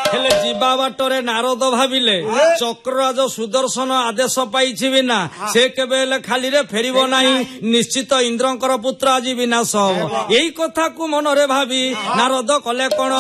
ହେଲେ ଯିବା ବାଟରେ ନାରଦ ଭାବିଲେ ଚକ୍ରରାଜ ସୁଦର୍ଶନ ଆଦେଶ ପାଇଛି ବିନା ସେ କେବେ ହେଲେ ଖାଲିରେ ଫେରିବ ନାହିଁ, ନିଶ୍ଚିତ ଇନ୍ଦ୍ରଙ୍କର ପୁତ୍ର ଆଜି ବିନାଶ ହବ। ଏଇ କଥାକୁ ମନରେ ଭାବି ନାରଦ କଲେ କଣ